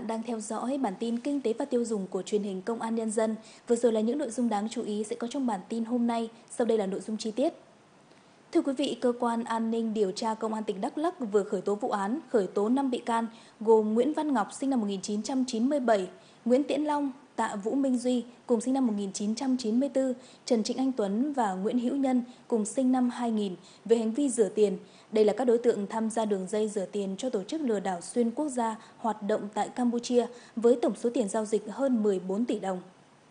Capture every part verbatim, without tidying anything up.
bạn đang theo dõi bản tin Kinh tế và Tiêu dùng của truyền hình Công an Nhân dân. Vừa rồi là những nội dung đáng chú ý sẽ có trong bản tin hôm nay. Sau đây là nội dung chi tiết. Thưa quý vị, Cơ quan An ninh Điều tra Công an tỉnh Đắk Lắk vừa khởi tố vụ án, khởi tố năm bị can, gồm Nguyễn Văn Ngọc sinh năm một nghìn chín trăm chín mươi bảy, Nguyễn Tiễn Long, Tạ Vũ Minh Duy cùng sinh năm một nghìn chín trăm chín mươi tư, Trần Trịnh Anh Tuấn và Nguyễn Hữu Nhân cùng sinh năm hai nghìn về hành vi rửa tiền. Đây là các đối tượng tham gia đường dây rửa tiền cho tổ chức lừa đảo xuyên quốc gia hoạt động tại Campuchia với tổng số tiền giao dịch hơn mười bốn tỷ đồng.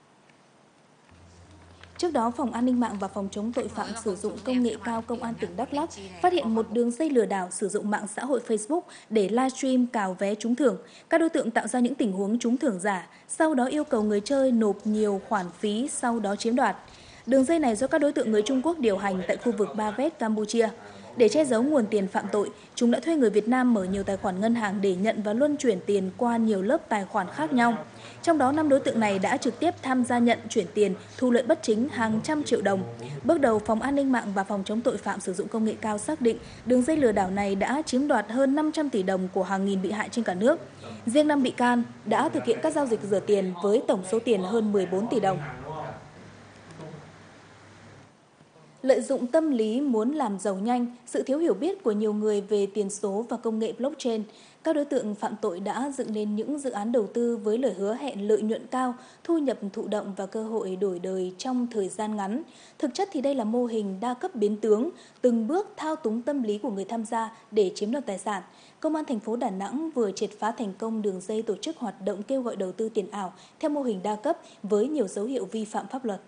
Trước đó, Phòng An ninh mạng và Phòng chống tội phạm sử dụng công nghệ cao Công an tỉnh Đắk Lắk phát hiện một đường dây lừa đảo sử dụng mạng xã hội Facebook để livestream cào vé trúng thưởng. Các đối tượng tạo ra những tình huống trúng thưởng giả, sau đó yêu cầu người chơi nộp nhiều khoản phí sau đó chiếm đoạt. Đường dây này do các đối tượng người Trung Quốc điều hành tại khu vực Ba Vét, Campuchia. Để che giấu nguồn tiền phạm tội, chúng đã thuê người Việt Nam mở nhiều tài khoản ngân hàng để nhận và luân chuyển tiền qua nhiều lớp tài khoản khác nhau. Trong đó, năm đối tượng này đã trực tiếp tham gia nhận chuyển tiền, thu lợi bất chính hàng trăm triệu đồng. Bước đầu, Phòng An ninh mạng và Phòng chống tội phạm sử dụng công nghệ cao xác định đường dây lừa đảo này đã chiếm đoạt hơn năm trăm tỷ đồng của hàng nghìn bị hại trên cả nước. Riêng năm bị can đã thực hiện các giao dịch rửa tiền với tổng số tiền hơn mười bốn tỷ đồng. Lợi dụng tâm lý muốn làm giàu nhanh, sự thiếu hiểu biết của nhiều người về tiền số và công nghệ blockchain, các đối tượng phạm tội đã dựng lên những dự án đầu tư với lời hứa hẹn lợi nhuận cao, thu nhập thụ động và cơ hội đổi đời trong thời gian ngắn. Thực chất thì đây là mô hình đa cấp biến tướng, từng bước thao túng tâm lý của người tham gia để chiếm đoạt tài sản. Công an thành phố Đà Nẵng vừa triệt phá thành công đường dây tổ chức hoạt động kêu gọi đầu tư tiền ảo theo mô hình đa cấp với nhiều dấu hiệu vi phạm pháp luật.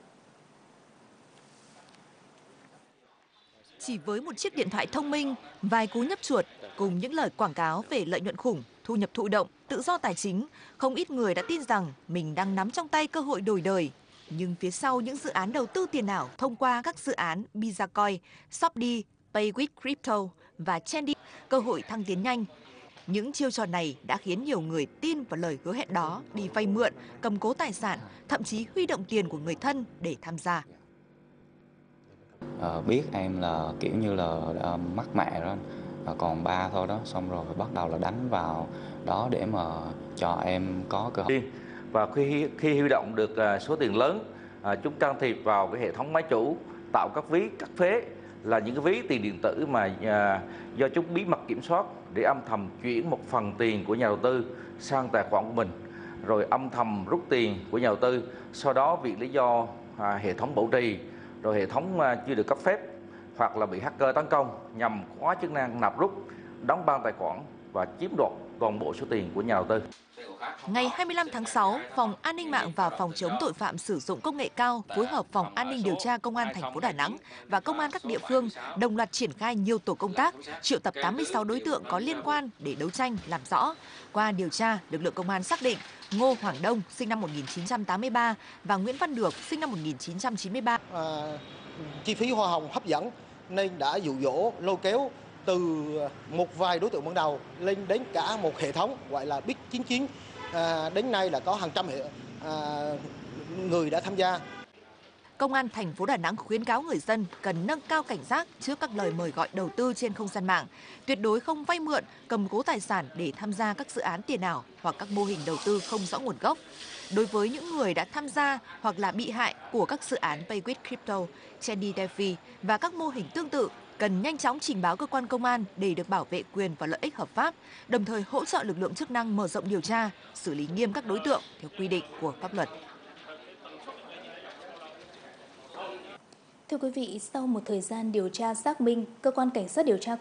Chỉ với một chiếc điện thoại thông minh, vài cú nhấp chuột cùng những lời quảng cáo về lợi nhuận khủng, thu nhập thụ động, tự do tài chính, không ít người đã tin rằng mình đang nắm trong tay cơ hội đổi đời. Nhưng phía sau những dự án đầu tư tiền ảo thông qua các dự án Bizacoin, Shopee, Pay with Crypto và Trendy, cơ hội thăng tiến nhanh. Những chiêu trò này đã khiến nhiều người tin vào lời hứa hẹn đó, đi vay mượn, cầm cố tài sản, thậm chí huy động tiền của người thân để tham gia. À, biết em là kiểu như là à, mắc mẹ đó, à, còn ba thôi đó, xong rồi bắt đầu là đánh vào đó để mà cho em có cơ hội. Và khi khi huy động được à, số tiền lớn, à, chúng can thiệp vào cái hệ thống máy chủ, tạo các ví cắt phế, là những cái ví tiền điện tử mà à, do chúng bí mật kiểm soát để âm thầm chuyển một phần tiền của nhà đầu tư sang tài khoản của mình, rồi âm thầm rút tiền của nhà đầu tư, sau đó vì lý do à, hệ thống bảo trì, rồi hệ thống chưa được cấp phép hoặc là bị hacker tấn công nhằm khóa chức năng nạp rút, đóng băng tài khoản và chiếm đoạt toàn bộ số tiền của nhà đầu tư. Ngày hai mươi lăm tháng sáu, Phòng An ninh mạng và Phòng chống tội phạm sử dụng công nghệ cao phối hợp Phòng An ninh điều tra Công an thành phố Đà Nẵng và Công an các địa phương đồng loạt triển khai nhiều tổ công tác, triệu tập tám mươi sáu đối tượng có liên quan để đấu tranh làm rõ. Qua điều tra, lực lượng công an xác định Ngô Hoàng Đông sinh năm một nghìn chín trăm tám mươi ba và Nguyễn Văn Được sinh năm một nghìn chín trăm chín mươi ba. À, chi phí hoa hồng hấp dẫn nên đã dụ dỗ lôi kéo từ một vài đối tượng ban đầu lên đến cả một hệ thống gọi là Big chín chín. À, đến nay là có hàng trăm hệ, à, người đã tham gia. Công an thành phố Đà Nẵng khuyến cáo người dân cần nâng cao cảnh giác trước các lời mời gọi đầu tư trên không gian mạng, tuyệt đối không vay mượn, cầm cố tài sản để tham gia các dự án tiền ảo hoặc các mô hình đầu tư không rõ nguồn gốc. Đối với những người đã tham gia hoặc là bị hại của các dự án Pay with Crypto, Trendy Defi và các mô hình tương tự, cần nhanh chóng trình báo cơ quan công an để được bảo vệ quyền và lợi ích hợp pháp, đồng thời hỗ trợ lực lượng chức năng mở rộng điều tra, xử lý nghiêm các đối tượng theo quy định của pháp luật. Thưa quý vị, sau một thời gian điều tra xác minh, cơ quan cảnh sát điều tra